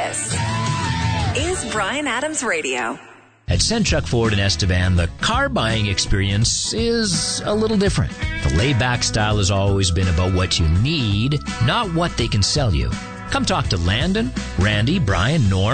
This is Bryan Adams Radio. At Centruck Ford in Estevan, the car buying experience is a little different. The laid-back style has always been about what you need, not what they can sell you. Come talk to Landon, Randy, Brian, Norm,